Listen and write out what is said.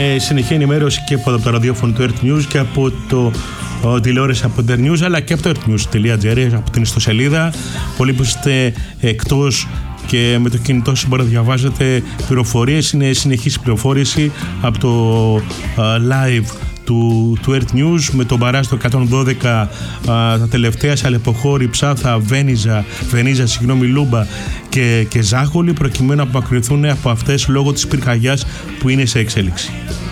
συνεχή ενημέρωση και από το ραδιόφωνο του Earth News και από το τηλεόραση από το Earth News, αλλά και από το earthnews.gr, από την ιστοσελίδα. Πολλοί που είστε εκτός και με το κινητό σας μπορείτε να διαβάζετε πληροφορίες. Είναι συνεχής πληροφόρηση από το live του Earth News με τον Μπαράζ το 112, τα τελευταία Σαλεποχώρη, Ψάθα, Βενίζα, Λούμπα και Ζάχολη, προκειμένου να απομακρυνθούν από αυτές λόγω της πυρκαγιάς που είναι σε εξέλιξη.